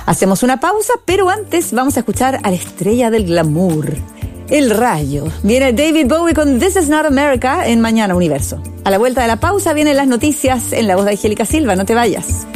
Hacemos una pausa, pero antes vamos a escuchar a la estrella del glamour, el Rayo. Viene David Bowie con This Is Not America en Mañana Universo. A la vuelta de la pausa vienen las noticias en la voz de Angélica Silva. No te vayas.